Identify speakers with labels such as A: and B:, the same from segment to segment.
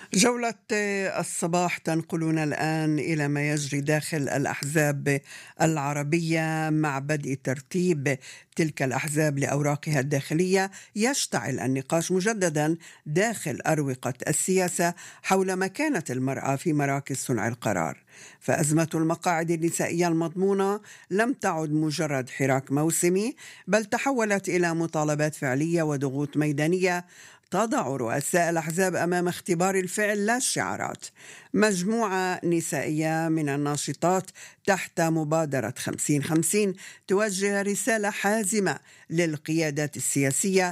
A: جولة الصباح تنقلنا الآن إلى ما يجري داخل الأحزاب العربية مع بدء ترتيب تلك الأحزاب لأوراقها الداخلية. يشتعل النقاش مجددا داخل أروقة السياسة حول مكانة المرأة في مراكز صنع القرار، فأزمة المقاعد النسائية المضمونة لم تعد مجرد حراك موسمي، بل تحولت إلى مطالبات فعلية وضغوط ميدانية تضع رؤساء الأحزاب أمام اختبار الفعل لا الشعارات. مجموعة نسائية من الناشطات تحت مبادرة 50-50 توجه رسالة حازمة للقيادات السياسية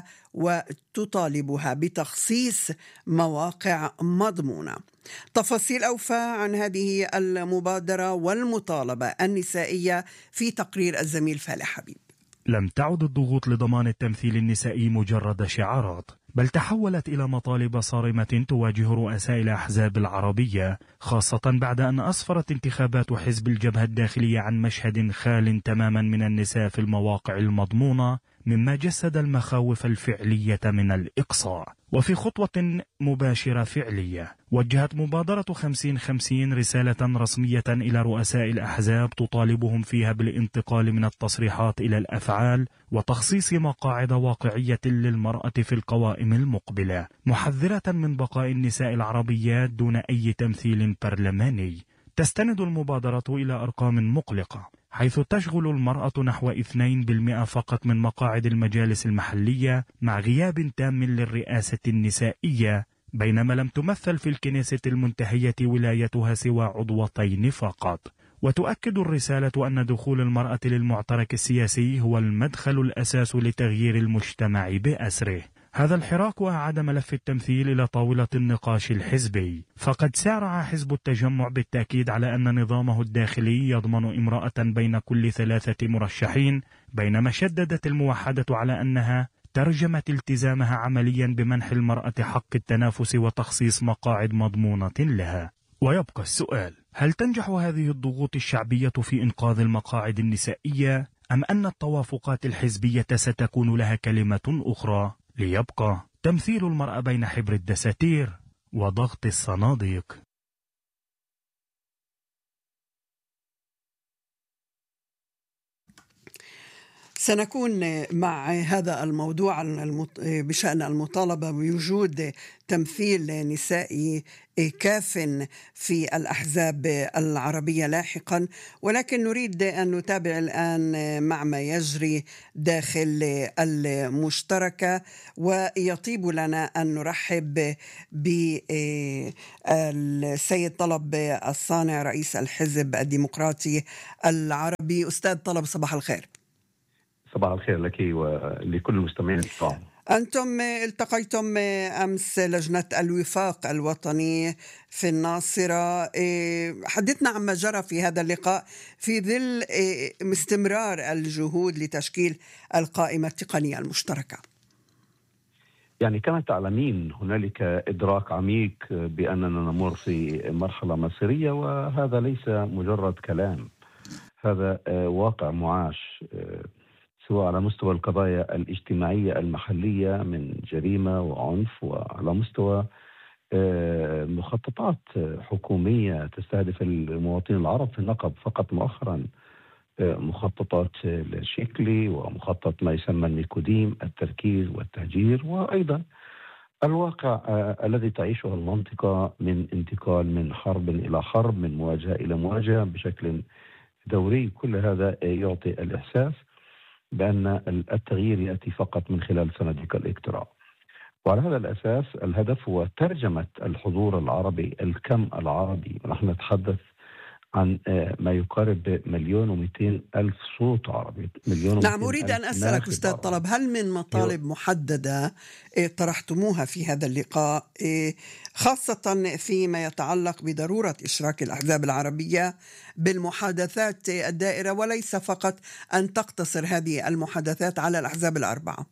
A: وتطالبها بتخصيص مواقع مضمونة. تفاصيل أوفى عن هذه المبادرة والمطالبة النسائية في تقرير الزميل فالح حبيب.
B: لم تعد الضغوط لضمان التمثيل النسائي مجرد شعارات، بل تحولت إلى مطالب صارمة تواجه رؤساء الأحزاب العربية، خاصة بعد أن أسفرت انتخابات حزب الجبهة الداخلية عن مشهد خال تماما من النساء في المواقع المضمونة، مما جسد المخاوف الفعلية من الإقصاء. وفي خطوة مباشرة فعلية، وجهت مبادرة 50-50 رسالة رسمية إلى رؤساء الأحزاب تطالبهم فيها بالانتقال من التصريحات إلى الأفعال وتخصيص مقاعد واقعية للمرأة في القوائم المقبلة، محذرة من بقاء النساء العربيات دون أي تمثيل برلماني. تستند المبادرة إلى أرقام مقلقة، حيث تشغل المرأة نحو 2% فقط من مقاعد المجالس المحلية، مع غياب تام للرئاسة النسائية، بينما لم تمثل في الكنيسة المنتهية ولايتها سوى عضوتين فقط. وتؤكد الرسالة أن دخول المرأة للمعترك السياسي هو المدخل الأساس لتغيير المجتمع بأسره. هذا الحراك أعاد ملف التمثيل إلى طاولة النقاش الحزبي، فقد سارع حزب التجمع بالتأكيد على أن نظامه الداخلي يضمن امرأة بين كل 3 مرشحين، بينما شددت الموحدة على أنها ترجمت التزامها عمليا بمنح المرأة حق التنافس وتخصيص مقاعد مضمونة لها. ويبقى السؤال: هل تنجح هذه الضغوط الشعبية في إنقاذ المقاعد النسائية، أم أن التوافقات الحزبية ستكون لها كلمة أخرى ليبقى تمثيل المرأة بين حبر الدساتير وضغط الصناديق؟
A: سنكون مع هذا الموضوع بشأن المطالبة بوجود تمثيل نسائي كاف في الأحزاب العربية لاحقا، ولكن نريد أن نتابع الآن مع ما يجري داخل المشتركة. ويطيب لنا أن نرحب بالسيد طلب الصانع رئيس الحزب الديمقراطي العربي. أستاذ طلب، صباح الخير.
C: صباح الخير لك ولكل المستمعين الكرام.
A: أنتم التقيتم أمس لجنة الوفاق الوطني في الناصرة، حدثنا عما جرى في هذا اللقاء في ظل استمرار الجهود لتشكيل القائمة التقنية المشتركة.
C: يعني كما تعلمين هنالك إدراك عميق بأننا نمر في مرحلة مصيرية، وهذا ليس مجرد كلام، هذا واقع معاش، سواء على مستوى القضايا الاجتماعية المحلية من جريمة وعنف، وعلى مستوى مخططات حكومية تستهدف المواطنين العرب في النقب فقط مؤخرا، مخططات الشكلي ومخطط ما يسمى النيكوديم، التركيز والتهجير، وأيضا الواقع الذي تعيشه المنطقة من انتقال من حرب إلى حرب، من مواجهة إلى مواجهة بشكل دوري. كل هذا يعطي الإحساس بأن التغيير يأتي فقط من خلال صناديق الاقتراع. وعلى هذا الأساس الهدف هو ترجمة الحضور العربي، الكم العربي. نحن نتحدث عن ما يقارب 1,200,000 صوت عربي.
A: نعم، أريد أن أسألك أستاذ طلب، هل من مطالب محددة طرحتموها في هذا اللقاء، خاصة فيما يتعلق بضرورة إشراك الأحزاب العربية بالمحادثات الدائرة، وليس فقط أن تقتصر هذه المحادثات على الأحزاب الأربعة؟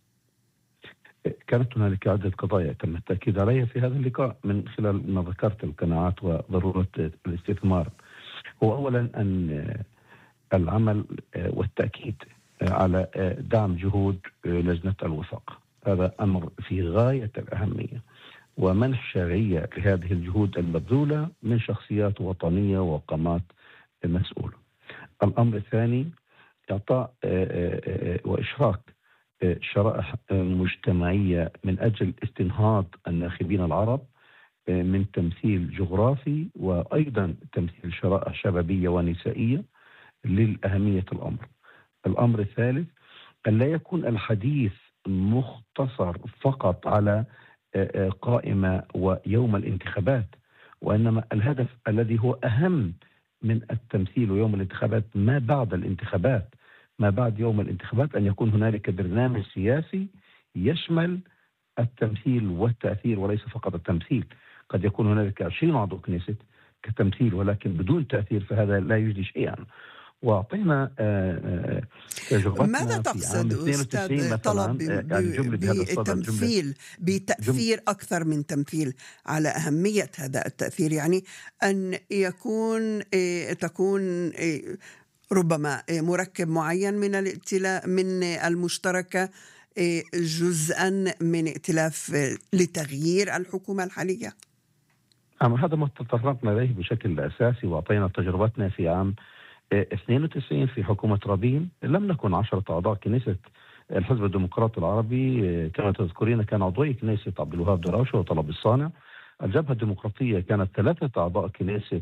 C: كانت هنالك عدة قضايا تم التأكيد عليها في هذا اللقاء من خلال ما ذكرت، القناعات وضرورة الاستثمار. هو أولا أن العمل والتأكيد على دعم جهود لجنة الوفاق، هذا أمر في غاية الأهمية، ومنح شرعية لهذه الجهود المبذولة من شخصيات وطنية وقامات مسؤولة. الأمر الثاني إعطاء وإشراك شرائح مجتمعية من أجل استنهاض الناخبين العرب من تمثيل جغرافي وأيضا تمثيل شرائح شبابية ونسائية للأهمية الأمر. الأمر الثالث أن لا يكون الحديث مختصر فقط على قائمة ويوم الانتخابات، وإنما الهدف الذي هو أهم من التمثيل ويوم الانتخابات ما بعد الانتخابات، ما بعد يوم الانتخابات، أن يكون هنالك برنامج سياسي يشمل التمثيل والتأثير وليس فقط التمثيل. قد يكون هنالك 20 عضو كنيست كتمثيل ولكن بدون تأثير، فهذا لا يجدي شيئا. وأعطينا تجربتنا
A: ماذا
C: في
A: تقصد
C: عام 92
A: أستاذ
C: مثلا،
A: طلب
C: يعني جملة بهذا الصدد،
A: بالتمثيل بتأثير أكثر من تمثيل، على أهمية هذا التأثير؟ يعني أن يكون تكون ربما مركب معين من الائتلاف من المشتركة جزءا من ائتلاف لتغيير الحكومة الحالية.
C: أما هذا ما تطرقنا إليه بشكل أساسي، وأعطينا تجربتنا في عام 92 في حكومة رابين. لم نكن 10 أعضاء كنيست الحزب الديمقراطي العربي، كما تذكرين كان عضوي كنيست عبد الوهاب دراوشة وطلب الصانع. الجبهة الديمقراطية كانت 3 أعضاء كنيست،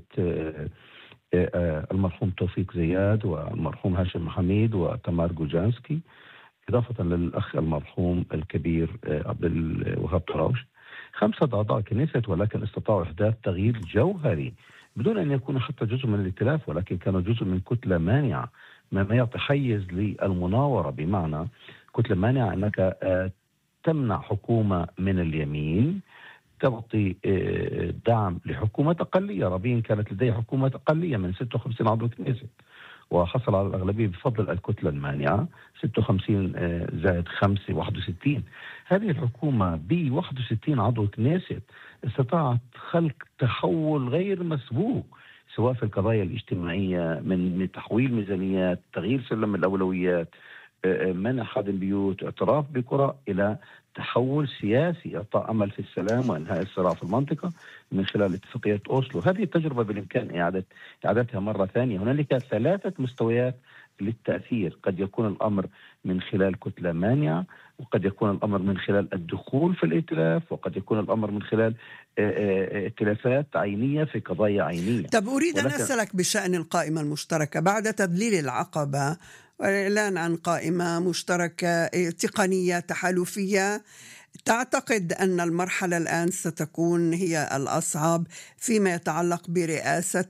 C: المرحوم توفيق زياد والمرحوم هاشم حميد وتمار جوجانسكي، إضافة للأخ المرحوم الكبير عبد الوهاب دراوشة. 5 أعضاء كنيست، ولكن استطاعوا إحداث تغيير جوهري بدون أن يكون حتى جزء من الائتلاف، ولكن كانوا جزء من كتلة مانعة، ما يعطي حيز للمناورة. بمعنى كتلة مانعة أنك تمنع حكومة من اليمين تعطي دعم لحكومة أقلية. رابين كانت لديه حكومة أقلية من 56 عضو كنيست، وحصل على الأغلبية بفضل الكتلة المانعة 56 زائد 5 61. هذه الحكومة ب 61 عضو كنيست استطاعت خلق تحول غير مسبوق، سواء في القضايا الاجتماعية من تحويل ميزانيات، تغيير سلم الأولويات، منع خادم بيوت، اعتراف بقرى، إلى تحول سياسي إعطاء أمل في السلام وإنهاء الصراع في المنطقة من خلال اتفاقية أوسلو. هذه التجربة بالإمكان إعادتها مرة ثانية. هنالك 3 مستويات للتأثير، قد يكون الأمر من خلال كتلة مانعة، وقد يكون الأمر من خلال الدخول في الائتلاف، وقد يكون الأمر من خلال ائتلافات عينية في قضايا عينية.
A: طب أريد أن أسألك بشأن القائمة المشتركة بعد تذليل العقبة والإعلان عن قائمة مشتركة تقنية تحالفية. تعتقد أن المرحلة الآن ستكون هي الأصعب فيما يتعلق برئاسة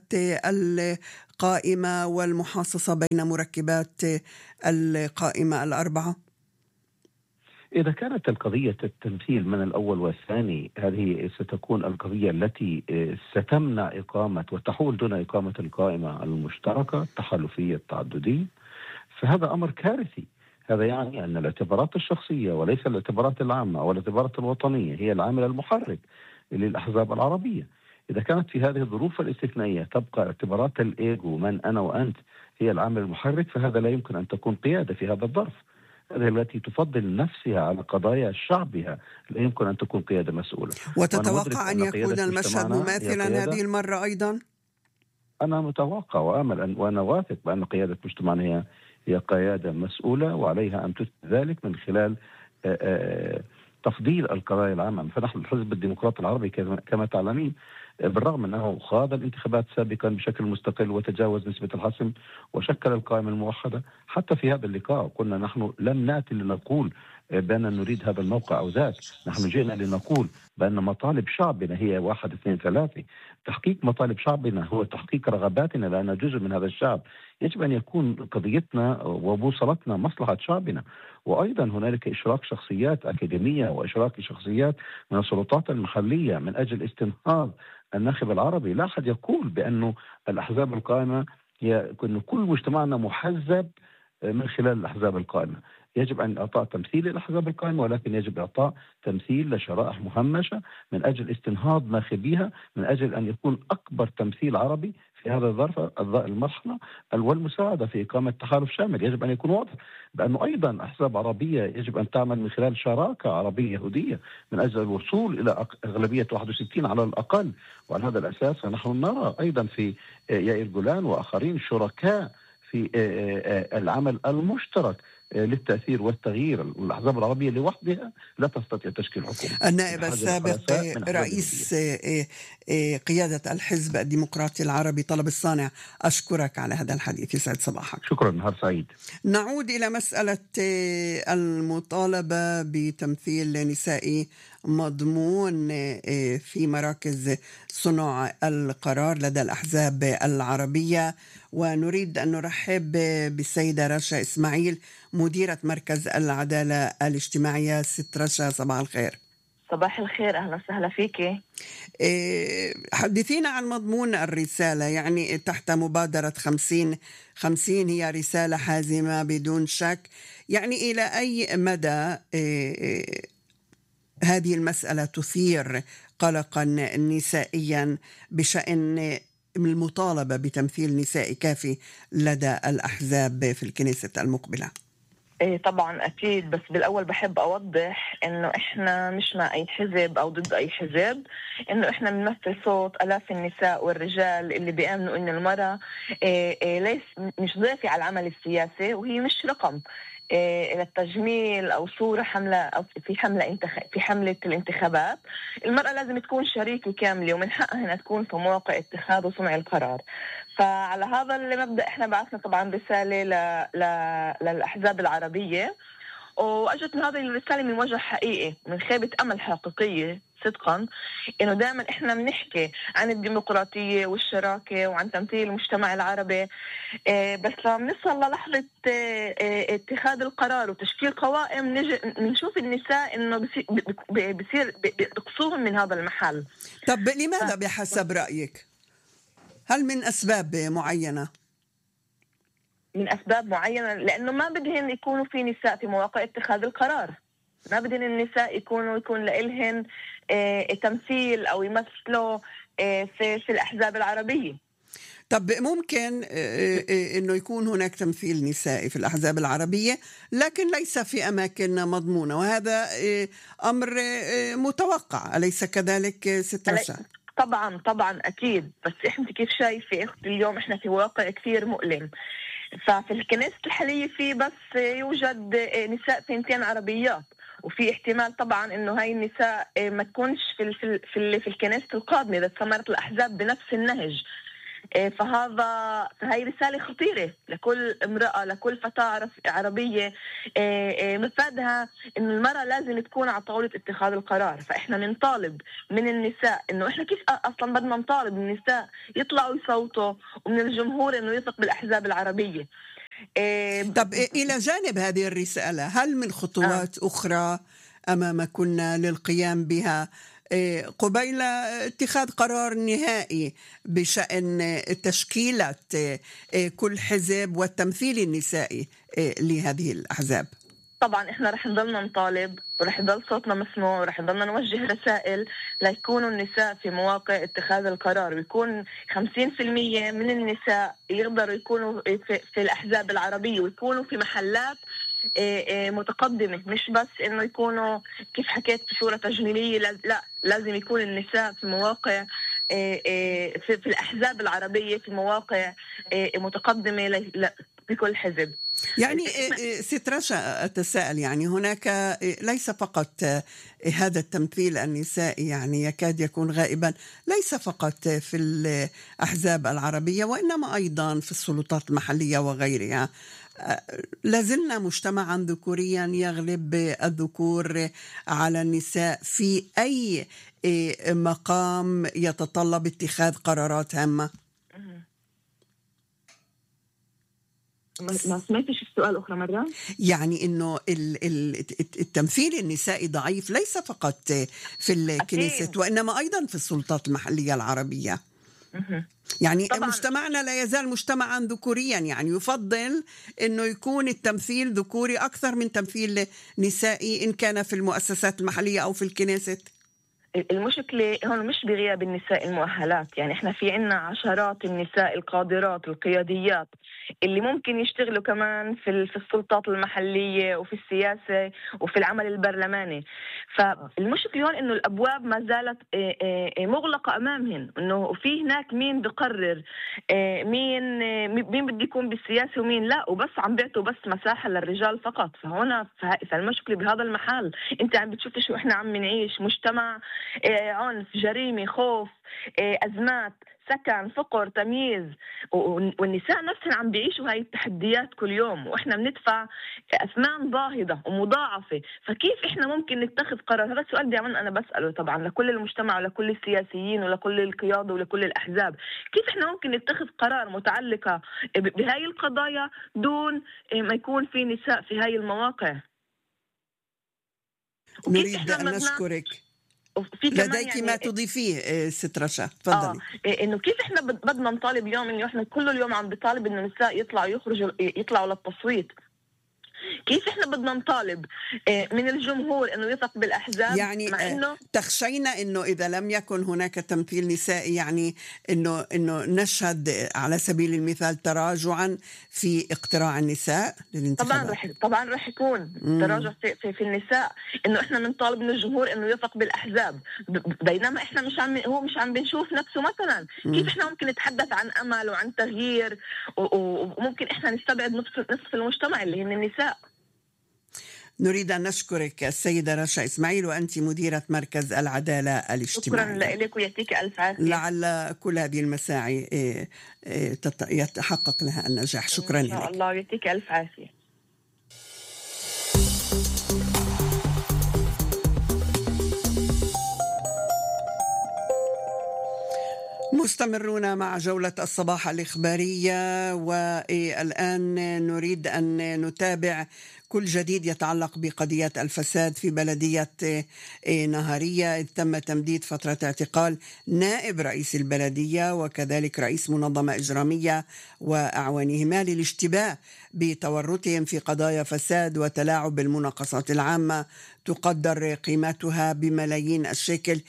A: القائمة والمحاصصة بين مركبات القائمة ال4؟
C: إذا كانت القضية التمثيل من الأول والثاني، هذه ستكون القضية التي ستمنع إقامة وتحول دون إقامة القائمة المشتركة التحالفية التعددية، فهذا أمر كارثي. هذا يعني أن الاعتبارات الشخصية وليس الاعتبارات العامة أو الاعتبارات الوطنية هي العامل المحرك للأحزاب العربية. إذا كانت في هذه الظروف الاستثنائية تبقى اعتبارات الإيجو، من أنا وأنت، هي العامل المحرك، فهذا لا يمكن أن تكون قيادة في هذا الظرف. هذه التي تفضل نفسها على قضايا شعبها لا يمكن أن تكون قيادة مسؤولة.
A: وتتوقع أن يكون المشهد مماثلا هذه المرة أيضا؟
C: أنا متوقع وآمل وأنا واثق بأن قيادة مجتمعنا هي قيادة مسؤولة، وعليها أن تثبت ذلك من خلال تفضيل القضايا العامة. فنحن الحزب الديمقراطي العربي كما تعلمين، بالرغم أنه خاض الانتخابات سابقا بشكل مستقل وتجاوز نسبة الحسم وشكل القائمة الموحدة، حتى في هذا اللقاء قلنا نحن لم نأتي لنقول بأن نريد هذا الموقع أو ذاك، نحن جئنا لنقول بأن مطالب شعبنا هي 1 2 3. تحقيق مطالب شعبنا هو تحقيق رغباتنا، لأن جزء من هذا الشعب. يجب أن يكون قضيتنا وبوصلتنا مصلحة شعبنا. وأيضا هنالك إشراك شخصيات أكاديمية وإشراك شخصيات من السلطات المحلية من أجل استنهاض الناخب العربي. لا أحد يقول بأنه الأحزاب القائمة أن كل مجتمعنا محزب من خلال الأحزاب القائمة. يجب أن إعطاء تمثيل للأحزاب القائمة، ولكن يجب إعطاء تمثيل لشرائح مهمشة من أجل استنهاض ناخبيها، من أجل أن يكون أكبر تمثيل عربي في هذا الظرف المرحلة، والمساعدة في إقامة تحالف شامل. يجب أن يكون واضح بأنه أيضا أحزاب عربية يجب أن تعمل من خلال شراكة عربية يهودية من أجل الوصول إلى أغلبية 61 على الأقل. وعلى هذا الأساس فنحن نرى أيضا في يائر جولان وآخرين شركاء في العمل المشترك للتأثير والتغيير. الأحزاب العربية لوحدها لا تستطيع تشكيل حكومة.
A: النائب السابق رئيس قيادة الحزب الديمقراطي العربي طلب الصانع، أشكرك على هذا الحديث، يسعد صباحك.
C: شكرا، نهار سعيد.
A: نعود إلى مسألة المطالبة بتمثيل نسائي مضمون في مراكز صنع القرار لدى الأحزاب العربية، ونريد أن نرحب بالسيدة رشا إسماعيل مديرة مركز العدالة الاجتماعية. ست رشا، صباح الخير.
D: صباح الخير، أهلا وسهلا فيك.
A: حدثينا عن مضمون الرسالة. يعني تحت مبادرة 50-50 هي رسالة حازمة بدون شك. يعني إلى أي مدى هذه المسألة تثير قلقا نسائيا بشأن المطالبة بتمثيل نسائي كافي لدى الأحزاب في الكنيسة المقبلة؟
D: طبعا أكيد، بس بالأول بحب أوضح إنه إحنا مش مع أي حزب أو ضد أي حزب، إنه إحنا بنمثل صوت آلاف النساء والرجال اللي بيآمنوا إن المرأة مش ضيفة على العمل السياسي، وهي مش رقم للتجميل أو صورة حملة أو في حملة الانتخابات. المرأة لازم تكون شريكة كاملة ومن حقها أنها تكون في مواقع اتخاذ وصنع القرار. فعلى هذا المبدأ إحنا بعثنا طبعا رسالة للأحزاب العربية، وأجت من هذه الرسالة من وجه حقيقي، من خيبة أمل حقيقية صدقا، إنه دائما إحنا بنحكي عن الديمقراطية والشراكة وعن تمثيل المجتمع العربي، بس لما نصل للحظة اتخاذ القرار وتشكيل قوائم نشوف النساء إنه بصير بقصوهم من هذا المحل.
A: طب لماذا بحسب رأيك؟ هل من أسباب معينة؟
D: من أسباب معينة، لأنه ما بدهن يكونوا في نساء في مواقع اتخاذ القرار، ما بدهن النساء يكون لإلهن تمثيل أو يمثلوا في الأحزاب العربية.
A: طب ممكن إنه يكون هناك تمثيل نسائي في الأحزاب العربية لكن ليس في أماكن مضمونة، وهذا أمر متوقع، أليس كذلك ست رشا؟
D: طبعا أكيد، بس إحنا كيف شايفة أختي اليوم إحنا في واقع كثير مؤلم. ففي الكنيسة الحالية في بس يوجد نساء 200 عربيات، وفي احتمال طبعا إنه هاي النساء ما تكونش في الكنيسة القادمة إذا استمرت الأحزاب بنفس النهج. فهي رسالة خطيرة لكل امرأة، لكل فتاة عربية، مفادها إن المرأة لازم تكون على طاولة اتخاذ القرار. فإحنا نطالب من النساء إنه إحنا كيف أصلا بدنا نطالب من النساء يطلعوا يصوتوا، ومن الجمهور إنه يثق بالأحزاب العربية.
A: طب إلى جانب هذه الرسالة، هل من خطوات أخرى أمامكن للقيام بها قبيل اتخاذ قرار نهائي بشأن تشكيلة كل حزب والتمثيل النسائي لهذه الأحزاب؟
D: طبعا احنا رح نضلنا نطالب ورح يضل صوتنا مسموع ورح نضلنا نوجه رسائل ليكونوا النساء في مواقع اتخاذ القرار، ويكون 50% من النساء يقدروا يكونوا في الأحزاب العربية ويكونوا في محلات متقدمة، مش بس إنه يكونوا كيف حكيت في صورة تجميلية. لا، لازم يكون النساء في مواقع في الأحزاب العربية في مواقع متقدمة بكل حزب.
A: يعني ست رشا أتساءل، يعني هناك ليس فقط هذا التمثيل النسائي يعني يكاد يكون غائبا ليس فقط في الأحزاب العربية وإنما أيضا في السلطات المحلية وغيرها. لازلنا مجتمعا ذكوريا يغلب الذكور على النساء في أي مقام يتطلب اتخاذ قرارات هامة.
D: ما سمعتش السؤال أخرى مرة؟
A: يعني إنه التمثيل النسائي ضعيف ليس فقط في الكنيسة وإنما أيضا في السلطات المحلية العربية. يعني
D: طبعاً.
A: مجتمعنا لا يزال مجتمعا ذكوريا، يعني يفضل أنه يكون التمثيل ذكوري أكثر من تمثيل نسائي إن كان في المؤسسات المحلية أو في الكنيست.
D: المشكلة هون مش بغياب النساء المؤهلات، يعني احنا في عنا عشرات النساء القادرات القياديات اللي ممكن يشتغلوا كمان في السلطات المحلية وفي السياسة وفي العمل البرلماني. فالمشكلة هون انه الابواب ما زالت مغلقة امامهن، انه في هناك مين بقرر مين بده يكون بالسياسة ومين لا، وبس عم بيعطوا بس مساحة للرجال فقط. فهنا فالمشكلة بهذا المحل. انت عم بتشوفي شو احنا عم نعيش، مجتمع عنف، جريمة، خوف، أزمات، سكن، فقر، تمييز، والنساء نفسهم عم بيعيشوا هاي التحديات كل يوم، وإحنا بندفع أثمان باهظة ومضاعفة. فكيف إحنا ممكن نتخذ قرار؟ هذا السؤال دائما أنا بسأله طبعا لكل المجتمع ولكل السياسيين ولكل القيادة ولكل الأحزاب. كيف إحنا ممكن نتخذ قرار متعلقة بهاي القضايا دون ما يكون في نساء في هاي المواقع؟
A: نريد أن نشكرك. لديك
D: يعني
A: ما تضيفيه ست رشا، تفضلي.
D: انه كيف احنا بدنا نطالب اليوم، انه احنا كل اليوم عم بطالب انه النساء يطلعوا للتصويت. كيف احنا بدنا نطالب من الجمهور انه يثق بالاحزاب؟
A: يعني
D: مع انه
A: تخشينا انه اذا لم يكن هناك تمثيل نسائي يعني انه نشهد على سبيل المثال تراجعا في اقتراع النساء للانتخابات.
D: طبعا رح يكون تراجع في النساء، انه احنا بنطالب من الجمهور انه يثق بالاحزاب، بينما احنا مش عم بنشوف نفسه مثلا. كيف احنا ممكن نتحدث عن امل وعن تغيير وممكن احنا نستبعد نصف المجتمع اللي هن النساء؟
A: نريد أن نشكرك السيدة رشا إسماعيل، وأنت مديرة مركز العدالة الاجتماعية.
D: شكرا لك ويعطيك ألف عافية.
A: لعل كل هذه المساعي يتحقق لها النجاح. شكرا لك. إن شاء
D: الله ويعطيك ألف عافية.
A: مستمرون مع جولة الصباح الإخبارية، والآن نريد أن نتابع كل جديد يتعلق بقضية الفساد في بلدية نهارية، إذ تم تمديد فترة اعتقال نائب رئيس البلدية وكذلك رئيس منظمة إجرامية وأعوانهما للاشتباه بتورطهم في قضايا فساد وتلاعب بالمناقصات العامة تقدر قيمتها بملايين الشيكل.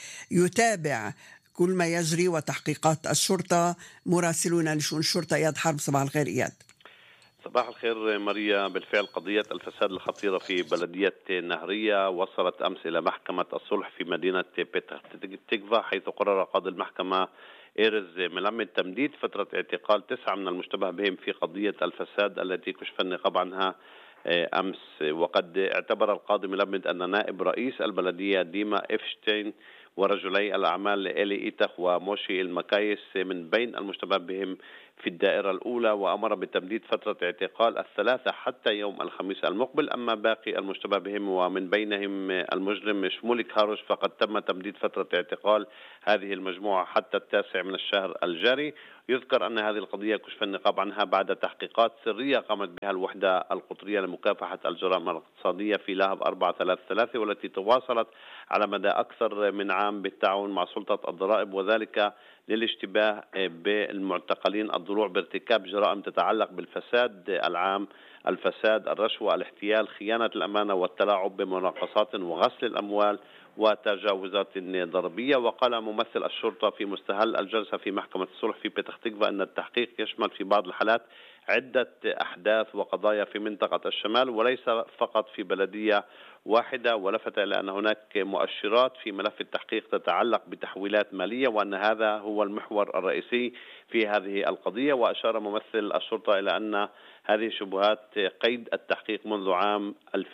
A: يتابع كل ما يجري وتحقيقات الشرطة مراسلون لشؤون الشرطة إياد حرب. صباح الخير إياد.
E: صباح الخير ماريا. بالفعل قضية الفساد الخطيرة في بلدية نهرية وصلت أمس إلى محكمة الصلح في مدينة بيتر تيكفا، حيث قرر قاضي المحكمة إيرز ملمد تمديد فترة اعتقال 9 من المشتبه بهم في قضية الفساد التي كشف النقاب عنها أمس. وقد اعتبر القاضي ملمد أن نائب رئيس البلدية ديما إفشتين ورجلي الأعمال إلي إيتخ وموشي المكايس من بين المشتبه بهم في الدائرة الأولى، وأمر بتمديد فترة اعتقال الثلاثة حتى يوم الخميس المقبل. أما باقي المشتبه بهم ومن بينهم المجرم شموليك هاروش فقد تم تمديد فترة اعتقال هذه المجموعة حتى 9 من الشهر الجاري. يذكر أن هذه القضية كشف النقاب عنها بعد تحقيقات سرية قامت بها الوحدة القطرية لمكافحة الجرائم الاقتصادية في لاهب 433، والتي تواصلت على مدى أكثر من عام بالتعاون مع سلطة الضرائب، وذلك للاشتباه بالمعتقلين الضلوع بارتكاب جرائم تتعلق بالفساد العام، الفساد، الرشوة، الاحتيال، خيانة الأمانة والتلاعب بمناقصات وغسل الأموال وتجاوزات ضريبية. وقال ممثل الشرطة في مستهل الجلسة في محكمة الصلح في بيتر أن التحقيق يشمل في بعض الحالات عدة أحداث وقضايا في منطقة الشمال وليس فقط في بلدية واحدة، ولفت إلى أن هناك مؤشرات في ملف التحقيق تتعلق بتحويلات مالية وأن هذا هو المحور الرئيسي في هذه القضية. وأشار ممثل الشرطة إلى أن هذه شبهات قيد التحقيق منذ عام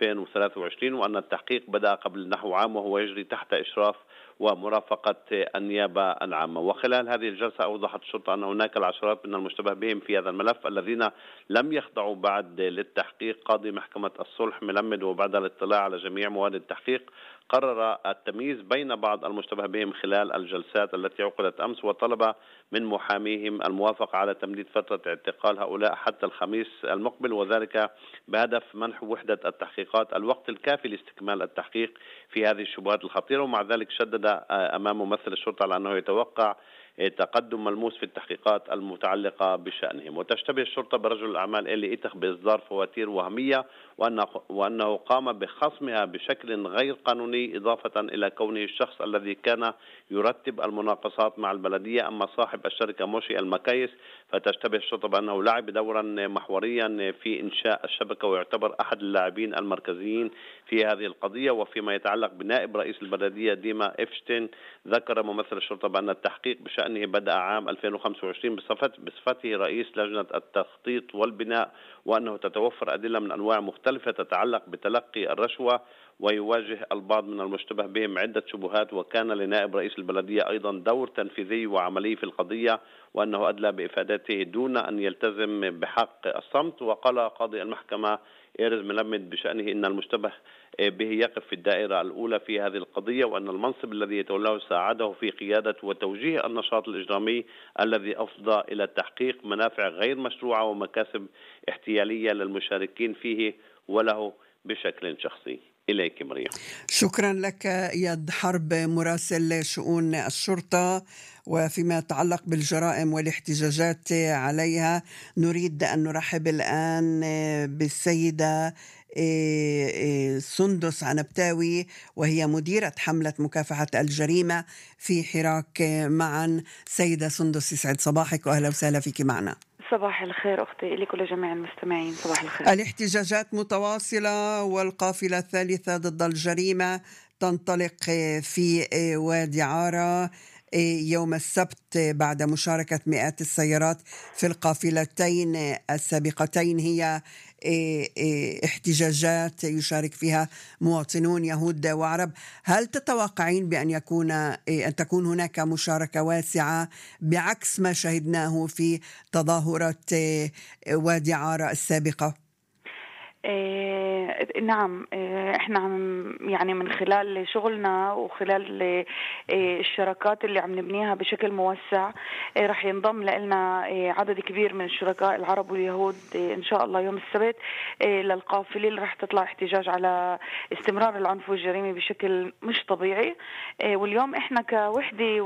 E: 2023 وأن التحقيق بدأ قبل نحو عام وهو يجري تحت إشراف ومرافقة النيابة العامة. وخلال هذه الجلسة أوضحت الشرطة أن هناك العشرات من المشتبه بهم في هذا الملف الذين لم يخضعوا بعد للتحقيق. قاضي محكمة الصلح ملمد وبعد الاطلاع على جميع مواد التحقيق قرر التمييز بين بعض المشتبه بهم خلال الجلسات التي عقدت أمس، وطلب من محاميهم الموافقة على تمديد فترة اعتقال هؤلاء حتى الخميس المقبل، وذلك بهدف منح وحدة التحقيقات الوقت الكافي لاستكمال التحقيق في هذه الشبهات الخطيرة. ومع ذلك شدد أمام ممثل الشرطة على أنه يتوقع تقدم ملموس في التحقيقات المتعلقة بشأنهم. وتشتبه الشرطة برجل الأعمال إلي إيتخ بإصدار فواتير وهمية وأنه قام بخصمها بشكل غير قانوني، إضافة إلى كونه الشخص الذي كان يرتب المناقصات مع البلدية. أما صاحب الشركة موشي المكايس فتشتبه الشرطة بأنه لعب دورا محوريا في إنشاء الشبكة، ويعتبر أحد اللاعبين المركزيين في هذه القضية. وفيما يتعلق بنائب رئيس البلدية ديما إفشتين، ذكر ممثل الشرطة بأن التحقيق بشأنه بدأ عام 2025 بصفته رئيس لجنة التخطيط والبناء، وأنه تتوفر أدلة من أنواع مختلفة تتعلق بتلقي الرشوة، ويواجه البعض من المشتبه بهم عدة شبهات. وكان لنائب رئيس البلدية أيضا دور تنفيذي وعملي في القضية، وأنه أدلى بإفادته دون أن يلتزم بحق الصمت. وقال قاضي المحكمة إيرز ملمد بشأنه إن المشتبه به يقف في الدائرة الأولى في هذه القضية، وأن المنصب الذي يتولاه ساعده في قيادة وتوجيه النشاط الإجرامي الذي أفضى إلى تحقيق منافع غير مشروعة ومكاسب احتيالية للمشاركين فيه وله بشكل شخصي. إليك مريم.
A: شكرا لك إياد حرب، مراسل شؤون الشرطة. وفيما يتعلق بالجرائم والاحتجاجات عليها، نريد أن نرحب الآن بالسيدة سندس عنبتاوي، وهي مديرة حملة مكافحة الجريمة في حراك معا. سيدة سندس، يسعد صباحك وأهلا وسهلا فيك معنا.
F: صباح الخير أختي لك ولجميع المستمعين. صباح الخير.
A: الاحتجاجات متواصلة والقافلة الثالثة ضد الجريمة تنطلق في وادي عارة يوم السبت بعد مشاركة مئات السيارات في القافلتين السابقتين. هي احتجاجات يشارك فيها مواطنون يهود وعرب. هل تتوقعين بأن تكون هناك مشاركة واسعة بعكس ما شهدناه في تظاهرات وادي عارة السابقة؟
F: نعم، احنا يعني من خلال شغلنا وخلال الشراكات اللي عم نبنيها بشكل موسع رح ينضم لنا عدد كبير من الشركاء العرب واليهود ان شاء الله يوم السبت للقافله اللي رح تطلع احتجاج على استمرار العنف والجريمه بشكل مش طبيعي. واليوم احنا كوحده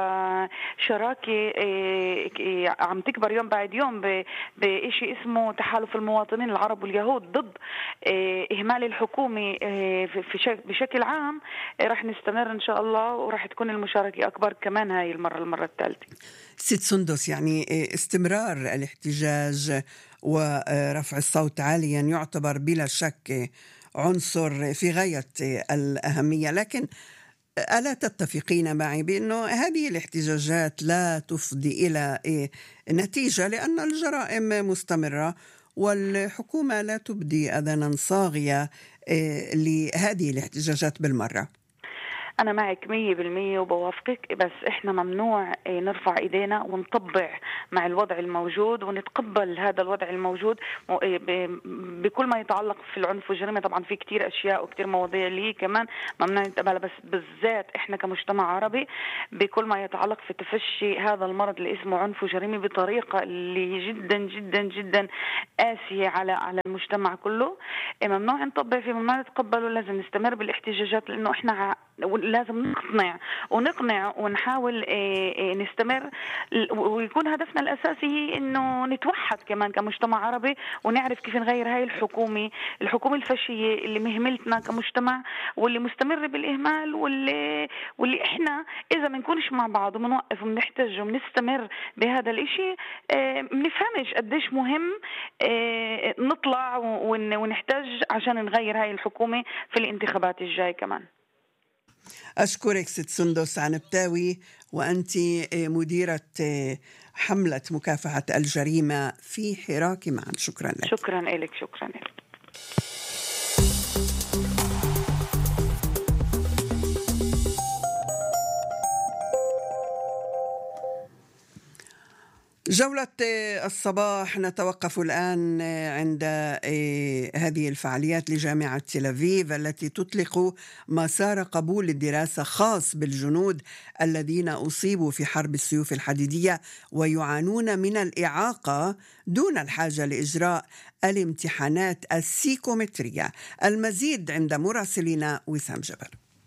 F: وكشراكه عم تكبر يوم بعد يوم بشيء اسمه تحالف المواطنين العرب واليهود ضد إهمال الحكومة بشكل عام. رح نستمر إن شاء الله ورح تكون المشاركة أكبر كمان هاي المرة الثالثة.
A: ست سندس، يعني استمرار الاحتجاج ورفع الصوت عاليا يعتبر بلا شك عنصر في غاية الأهمية، لكن ألا تتفقين معي بأنه هذه الاحتجاجات لا تفضي إلى نتيجة، لأن الجرائم مستمرة والحكومة لا تبدي أذنا صاغية لهذه الاحتجاجات بالمرة؟
F: أنا معك 100% وبوافقك، بس إحنا ممنوع نرفع إيدينا ونطبع مع الوضع الموجود ونتقبل هذا الوضع الموجود بكل ما يتعلق في العنف والجريمة. طبعا في كتير أشياء وكتير مواضيع اللي كمان ممنوع نتقبلها، بس بالذات إحنا كمجتمع عربي بكل ما يتعلق في تفشي هذا المرض اللي اسمه عنف وجريمة بطريقة اللي جدا جدا جدا قاسية على المجتمع كله. ممنوع نطبع فيه، ممنوع نتقبله، لازم نستمر بالاحتجاجات، لأنه إحنا لازم نقنع ونحاول نستمر، ويكون هدفنا الأساسي إنه نتوحد كمان كمجتمع عربي ونعرف كيف نغير هاي الحكومة الفاشية اللي مهملتنا كمجتمع واللي مستمر بالإهمال، واللي إحنا إذا ما نكونش مع بعض ومنوقف ومنحتج ومنستمر بهذا الإشي منفهمش قديش مهم نطلع ونحتاج عشان نغير هاي الحكومة في الانتخابات الجاي كمان.
A: أشكرك ست سندس عنبتاوي، وأنت مديرة حملة مكافحة الجريمة في حراك معا. شكرا لك.
F: شكرا لك. شكرا لك.
A: جولة الصباح نتوقف الآن عند هذه الفعاليات لجامعة تل أبيب التي تطلق مسار قبول الدراسة خاص بالجنود الذين أصيبوا في حرب السيوف الحديدية ويعانون من الإعاقة دون الحاجة لإجراء الامتحانات السيكومترية. المزيد عند مراسلنا وسام جبر.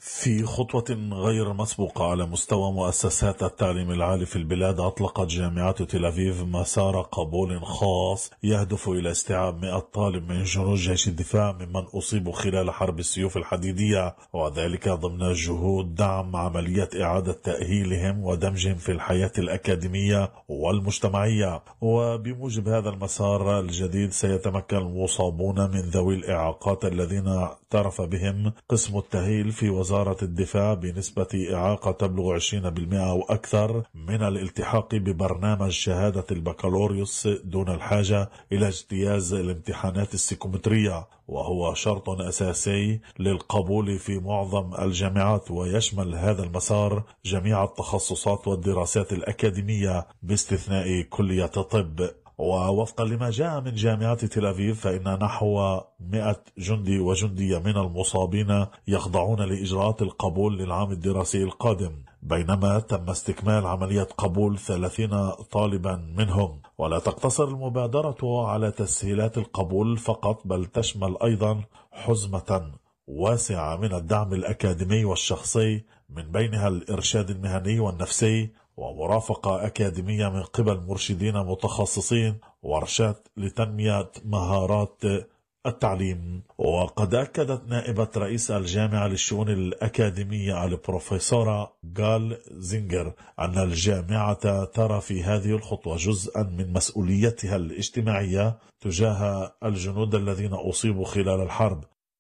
G: في خطوة غير مسبوقة على مستوى مؤسسات التعليم العالي في البلاد، أطلقت جامعة تل أبيب مسار قبول خاص يهدف إلى استيعاب 100 طالب من جنود جيش الدفاع ممن أصيبوا خلال حرب السيوف الحديدية، وذلك ضمن جهود دعم عملية إعادة تأهيلهم ودمجهم في الحياة الأكاديمية والمجتمعية. وبموجب هذا المسار الجديد سيتمكن المصابون من ذوي الإعاقات الذين اعترف بهم قسم التأهيل في وزارة الدفاع بنسبة إعاقة تبلغ 20% أو أكثر من الالتحاق ببرنامج شهادة البكالوريوس دون الحاجة إلى اجتياز الامتحانات السيكومترية، وهو شرط أساسي للقبول في معظم الجامعات، ويشمل هذا المسار جميع التخصصات والدراسات الأكاديمية باستثناء كلية الطب. ووفقا لما جاء من جامعة تل أبيب فإن نحو 100 جندي وجندية من المصابين يخضعون لإجراءات القبول للعام الدراسي القادم، بينما تم استكمال عملية قبول 30 طالبا منهم. ولا تقتصر المبادرة على تسهيلات القبول فقط، بل تشمل أيضا حزمة واسعة من الدعم الأكاديمي والشخصي، من بينها الإرشاد المهني والنفسي، ومرافقة أكاديمية من قبل مرشدين متخصصين، ورشات لتنمية مهارات التعليم. وقد أكدت نائبة رئيس الجامعة للشؤون الأكاديمية البروفيسورة غال زينجر أن الجامعة ترى في هذه الخطوة جزءا من مسؤوليتها الاجتماعية تجاه الجنود الذين أصيبوا خلال الحرب.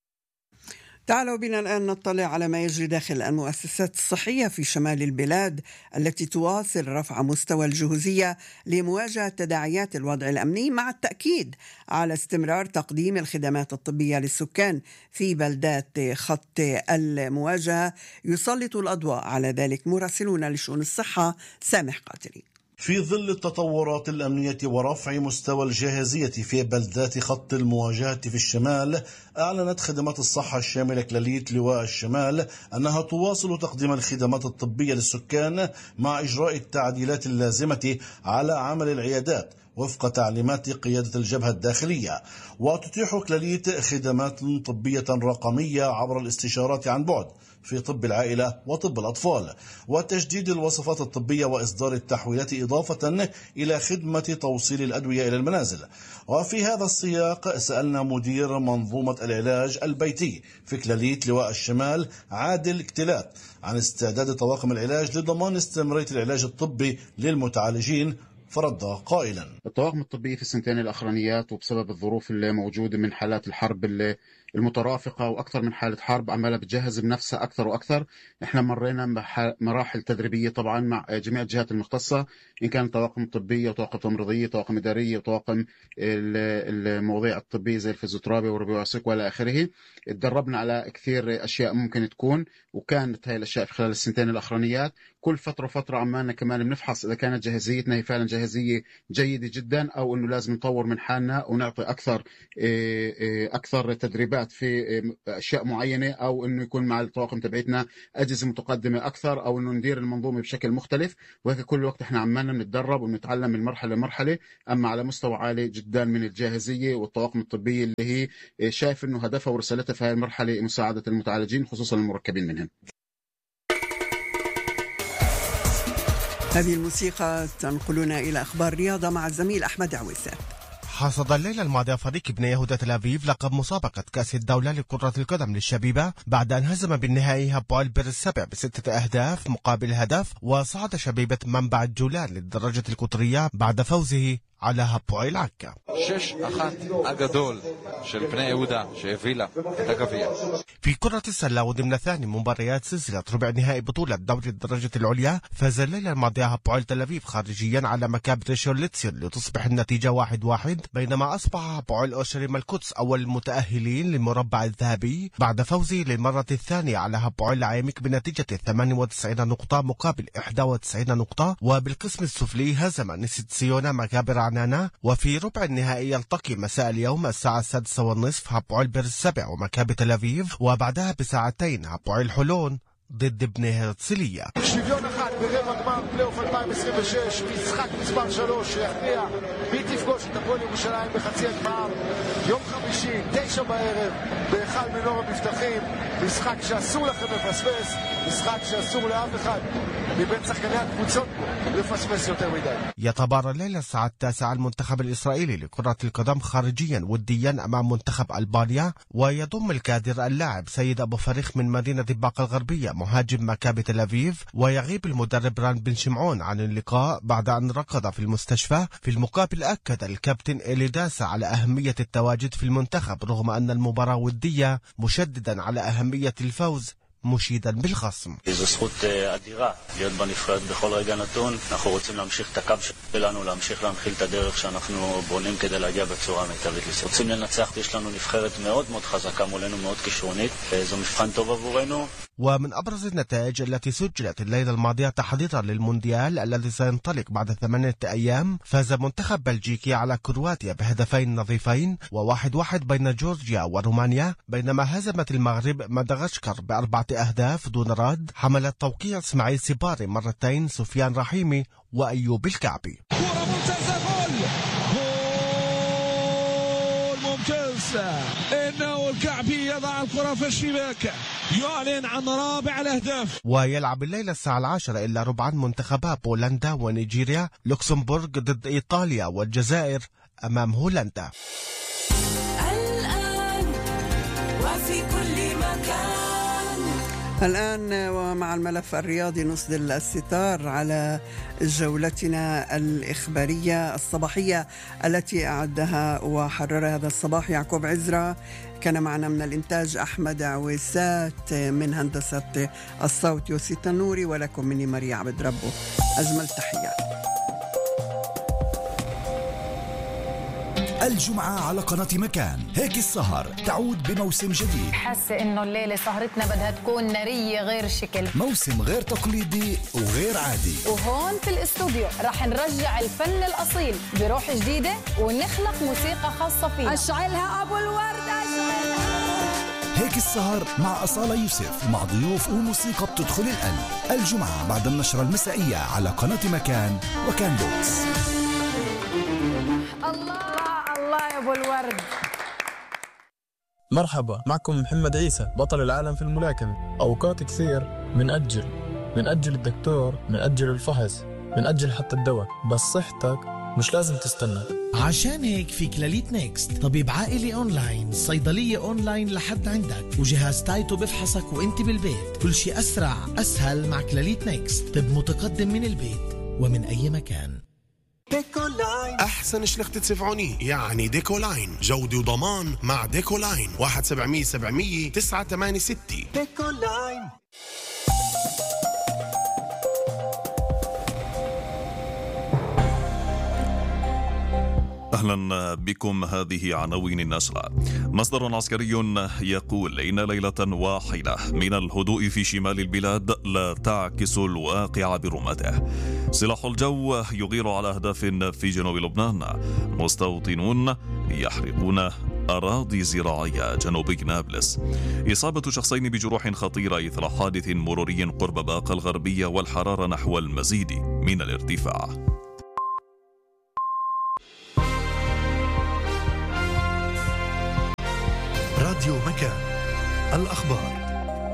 A: تعالوا بنا الآن نطلع على ما يجري داخل المؤسسات الصحية في شمال البلاد التي تواصل رفع مستوى الجهوزية لمواجهة تداعيات الوضع الأمني، مع التأكيد على استمرار تقديم الخدمات الطبية للسكان في بلدات خط المواجهة. يسلط الأضواء على ذلك مراسلون لشؤون الصحة سامح قاتلي.
H: في ظل التطورات الأمنية ورفع مستوى الجاهزية في بلدات خط المواجهة في الشمال، أعلنت خدمات الصحة الشاملة كلاليت لواء الشمال أنها تواصل تقديم الخدمات الطبية للسكان مع إجراء التعديلات اللازمة على عمل العيادات وفق تعليمات قيادة الجبهة الداخلية. وتتيح كلاليت خدمات طبية رقمية عبر الاستشارات عن بعد في طب العائلة وطب الأطفال، وتجديد الوصفات الطبية وإصدار التحويلات، إضافة إلى خدمة توصيل الأدوية إلى المنازل. وفي هذا السياق سألنا مدير منظومة العلاج البيتي في كلاليت لواء الشمال عادل اكتلات عن استعداد طواقم العلاج لضمان استمرارية العلاج الطبي للمتعالجين، فرد قائلا:
I: الطواقم الطبية في السنتين الأخرانيات وبسبب الظروف اللي موجودة من حالات الحرب المترافقة وأكثر من حالة حرب عمالة بتجهز بنفسها أكثر وأكثر. إحنا مرينا مراحل تدريبية طبعا مع جميع الجهات المختصة، إن كان طواقم طبية وطواقم تمريضية وطواقم إدارية وطواقم المواضيع الطبية زي الفيزيوترابي والربيع والسك وإلى آخره. تدربنا على كثير أشياء ممكن تكون، وكانت هاي الأشياء في خلال السنتين الأخرانيات. كل فترة وفترة عمالنا كمان بنفحص إذا كانت جاهزيتنا هي فعلا جاهزية جيدة جدا، أو إنه لازم نطور من حالنا ونعطي أكثر تدريبات في أشياء معينة، أو إنه يكون مع الطواقم تبعتنا أجهزة متقدمة أكثر، أو إنه ندير المنظومة بشكل مختلف. وهيك كل وقت إحنا عمالنا بنتدرب ونتعلم من مرحلة لمرحلة، أما على مستوى عالي جدا من الجاهزية والطواقم الطبية اللي هي شايف إنه هدفها ورسالتها في هذه المرحلة مساعدة المتعالجين خصوصا المركبين منهم.
A: هذه الموسيقى تنقلنا إلى أخبار رياضة مع الزميل أحمد عويسات.
J: حصد الليلة الماضية فريق ابن يهوذا تل أبيب لقب مسابقة كأس الدولة لكرة القدم للشبيبة بعد أن هزم بالنهائي هابويل بيرسبع ب6 أهداف مقابل هدف، وصعد شبيبة منبع الجولان للدرجة القطرية بعد فوزه على هابويل عكا.
K: 6-1 הגדול של בני יהודה שהביא לה את הגביע.
J: في كرة السلة وضمن ثاني مباريات سلسلة ربع نهائي بطولة دوري الدرجة العليا، فاز الليلة الماضية هابويل تل أبيب خارجيا على مكاب ريشون ليتسيون لتصبح النتيجة 1-1، بينما أصبح هابويل أوشريم القدس أول المتأهلين للمربع الذهبي بعد فوزه للمرة الثانية على هابويل عيمك بنتيجة 98 نقطة مقابل 91 نقطة. وبالقسم السفلي هزم نسيت سيونا مكابر عنانا، وفي ربع النهائي يلتقي مساء اليوم الساعة 6:30 هابويل بيرسبع ومكابي تل أبيب، وبعدها بساعتين هابويل حلون ضد ابن هرتسلية.
L: שוויון אחד ברבע גמר פלייאוף 2026, משחק מספר 3 שיכריע מי תפגוש את הפועל ירושלים בחצי הגמר, יום חמישי 9 בערב בהיכל מנור המבטחים. משחק שאסור לכם לפספס, משחק שאסור לאף אחד מבין שחקני הקבוצות לפספס יותר מדי.
J: يتبارى الليلة الساعة 9 المنتخب الإسرائيلي لكرة القدم خارجيا وديا أمام منتخب ألبانيا، ويضم الكادر اللاعب سيد أبو فريخ من مدينة باقة الغربية مهاجم مكابي تل أبيب، ويغيب المدرب ران بن شمعون عن اللقاء بعد أن ركض في المستشفى. في المقابل أكد الكابتن إلي داسا على أهمية التواجد في المنتخب رغم أن المباراة ودية، مشددا على أهمية الفوز مشيدا بالخصم.
M: זו זכות אדירה להיות בנבחרת בכל רגע נתון. אנחנו רוצים להמשיך את הקו שלנו, להמשיך להנחיל את הדרך שאנחנו בונים כדי להגיע בצורה מיטבית. רוצים לנצח, יש לנו נבחרת מאוד מאוד חזקה מולנו, מאוד כישרונית. זו מבחן טוב עבורנו.
J: ومن أبرز النتائج التي سجلت الليلة الماضية تحضيرا للمونديال الذي سينطلق بعد 8 أيام، فاز منتخب بلجيكا على كرواتيا بهدفين نظيفين و1-1 بين جورجيا ورومانيا، بينما هزمت المغرب مدغشقر ب4 أهداف دون رد. حمل التوقيع اسماعيل سيباري مرتين، سفيان رحيمي وأيوب الكعبي.
N: كرة ممتازة، جول ممتاز، إنه الكعبي يضع الكرة في الشباك، يعلن عن رابع الأهداف.
J: ويلعب الليلة الساعة 10 إلا ربعا منتخبا بولندا ونيجيريا، لوكسمبورغ ضد إيطاليا، والجزائر أمام هولندا.
O: الآن وفي كل مكان.
A: الآن ومع الملف الرياضي نسدل الستار على جولتنا الإخبارية الصباحية التي أعدها وحررها هذا الصباح يعقوب عزرا. كان معنا من الإنتاج أحمد عويسات، من هندسة الصوت يوسي تنوري، ولكم مني ماريا عبد ربه. أجمل تحيات.
P: الجمعة على قناة مكان، هيك السهر تعود بموسم جديد.
Q: حاسة إنه الليلة سهرتنا بدها تكون نارية غير شكل،
P: موسم غير تقليدي وغير عادي.
Q: وهون في الاستوديو رح نرجع الفن الأصيل بروح جديدة ونخلق موسيقى خاصة فينا. أشعلها أبو الورد، أشعلها.
P: هيك السهر مع أصالة يوسف، مع ضيوف وموسيقى بتدخل القلب. الجمعة بعد النشرة المسائية على قناة مكان وكان بوكس.
Q: الله يا ابو الورد.
R: مرحبا، معكم محمد عيسى بطل العالم في الملاكمة. أوقات كثير من أجل الدكتور، من أجل الفحص، من أجل حتى الدواء، بس صحتك مش لازم تستنى.
S: عشان هيك في كلاليت نيكست، طبيب عائلي أونلاين، صيدلية أونلاين لحد عندك، وجهاز تايتو بفحصك وانت بالبيت. كل شيء أسرع أسهل مع كلاليت نيكست، طب متقدم من البيت ومن أي مكان.
T: ديكولاين أحسن شلخت تدفعوني، يعني ديكولاين جودة وضمان مع ديكولاين. 1-700-700 986. ديكولاين.
U: أهلا بكم. هذه عناوين النشرة. مصدر عسكري يقول إن ليلة واحدة من الهدوء في شمال البلاد لا تعكس الواقع برمته. سلاح الجو يغير على أهداف في جنوب لبنان. مستوطنون يحرقون أراضي زراعية جنوبي نابلس. إصابة شخصين بجروح خطيرة إثر حادث مروري قرب باقة الغربية، والحرارة نحو المزيد من الارتفاع.
P: راديو مكان، الأخبار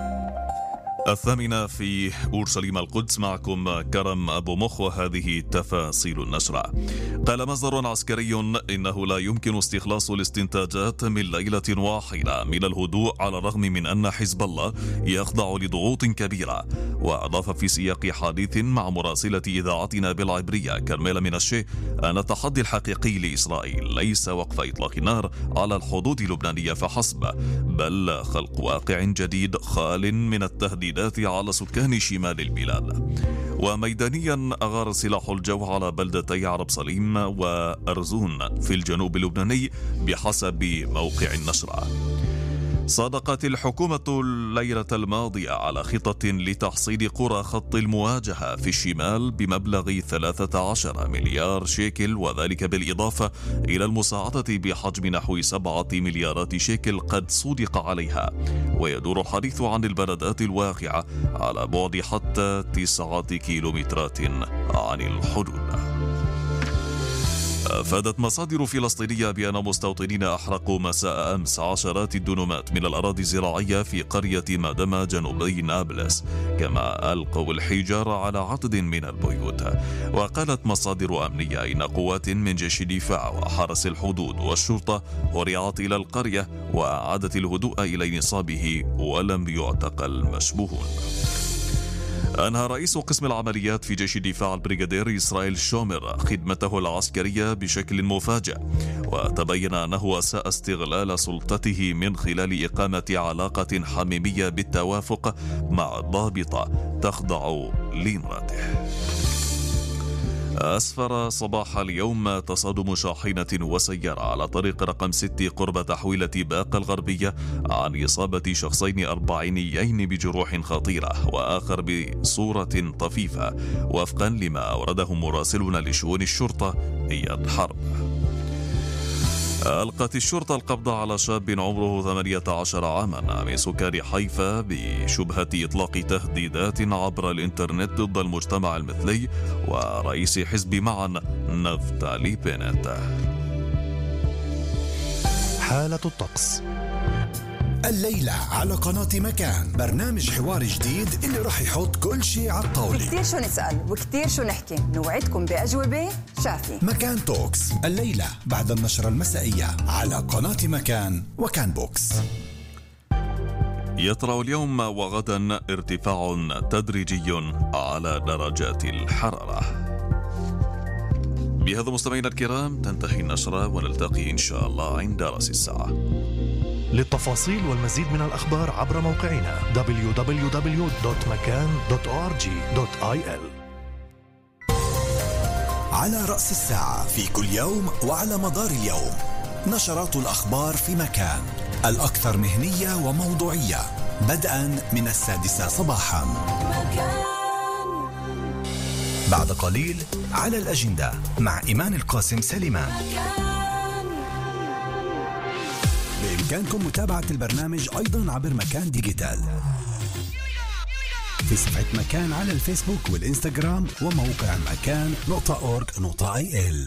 U: 8 في أورشليم القدس. معكم كرم أبو مخ، وهذه تفاصيل النشرة. قال مصدر عسكري إنه لا يمكن استخلاص الاستنتاجات من ليلة واحدة من الهدوء، على الرغم من أن حزب الله يخضع لضغوط كبيرة. وأضاف في سياق حديث مع مراسلة إذاعتنا بالعبرية كرميل من الشيء أن التحدي الحقيقي لإسرائيل ليس وقف إطلاق النار على الحدود اللبنانية فحسب، بل خلق واقع جديد خال من التهديدات على سكان شمال البلاد. وميدانيا أغار سلاح الجو على بلدتي عرب صليم وأرزون في الجنوب اللبناني بحسب موقع النشرة. صادقت الحكومة الليلة الماضية على خطة لتحصيل قرى خط المواجهة في الشمال بمبلغ 13 مليار شيكل، وذلك بالإضافة إلى المساعدة بحجم نحو 7 مليارات شيكل قد صدق عليها. ويدور الحديث عن البلدات الواقعة على بعد حتى 9 كيلومترات عن الحدود. أفادت مصادر فلسطينية بأن مستوطنين أحرقوا مساء أمس عشرات الدنومات من الأراضي الزراعية في قرية مادما جنوبي نابلس، كما ألقوا الحجارة على عدد من البيوت. وقالت مصادر أمنية إن قوات من جيش الدفاع وحرس الحدود والشرطة ورعت إلى القرية وأعادت الهدوء إلى نصابه، ولم يعتقل مشبوهون. أنهى رئيس قسم العمليات في جيش الدفاع البريغادير إسرائيل شومر خدمته العسكرية بشكل مفاجئ، وتبين أنه أساء استغلال سلطته من خلال إقامة علاقة حميمية بالتوافق مع ضابطة تخضع لامرأته. أسفر صباح اليوم تصادم شاحنة وسيارة على طريق رقم 6 قرب تحويلة باقة الغربية عن إصابة شخصين أربعينيين بجروح خطيرة وآخر بصورة طفيفة، وفقا لما أورده مراسلون لشؤون الشرطة إياد حرب. ألقت الشرطة القبض على شاب عمره 18 عاما من سكان حيفا بشبهة إطلاق تهديدات عبر الإنترنت ضد المجتمع المثلي ورئيس حزب معا نفتالي بنت.
P: حالة الطقس الليلة على قناة مكان، برنامج حوار جديد اللي راح يحط كل شيء على الطاولة.
B: كتير شو نسأل وكتير شو نحكي، نوعدكم بأجوبة شافي.
P: مكان توكس الليلة بعد النشرة المسائية على قناة مكان وكان بوكس.
U: يطرأ اليوم وغدا ارتفاع تدريجي على درجات الحرارة. بهذا مستمعينا الكرام تنتهي النشرة، ونلتقي إن شاء الله عند رأس الساعة.
P: للتفاصيل والمزيد من الأخبار عبر موقعنا www.makan.org.il. على رأس الساعة في كل يوم وعلى مدار اليوم نشرات الأخبار في مكان، الأكثر مهنية وموضوعية، بدءا من 6 صباحا. بعد قليل على الأجندة مع إيمان القاسم سليمان. بإمكانكم متابعة البرنامج أيضا عبر مكان ديجيتال في صفحة مكان على الفيسبوك والإنستغرام وموقع مكان.org.il.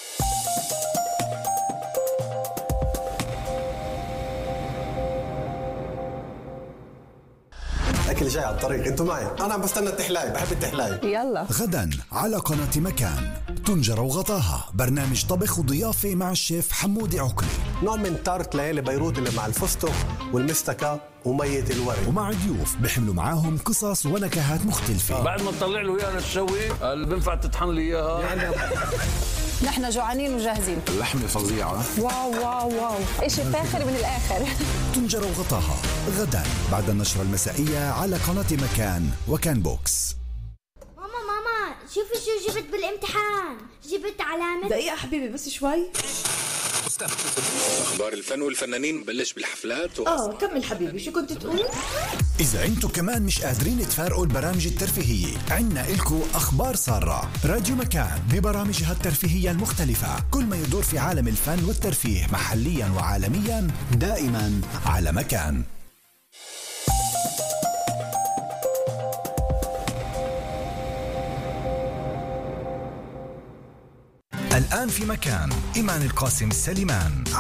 V: الأكل جاي على الطريق، انتوا معي، أنا عم بستنى التحلاية، بحب التحلاية.
B: يلا
P: غدا على قناة مكان طنجرة وغطاها، برنامج طبخ وضيافة مع الشيف حمودي عقلي.
V: نوع من طارت ليالي بيروت اللي مع الفستق والمستكة ومية الورد،
P: ومع ضيوف بيحملوا معاهم قصص ونكهات مختلفة.
W: بعد ما تطلع له اياها للشوي اللي بنفع تطحن لي اياها يعني.
B: نحن جوعانين وجاهزين.
V: اللحمة فظيعة.
B: واو واو واو، إشي فاخر من الآخر.
P: طنجرة وغطاها غدا بعد النشرة المسائية على قناة مكان وكان بوكس.
X: ماما شوفي شو جبت بالامتحان، جبت علامة.
Y: دقيقة حبيبي بس شوي.
Z: أخبار الفن والفنانين بلش بالحفلات
Y: كمل حبيبي، شو كنت تقول؟
P: إذا أنتوا كمان مش قادرين تفارقوا البرامج الترفيهية، عنا إلكو أخبار سارة. راديو مكان ببرامجها الترفيهية المختلفة، كل ما يدور في عالم الفن والترفيه محليا وعالميا، دائما على مكان. الآن في مكان إيمان القاسم سليمان.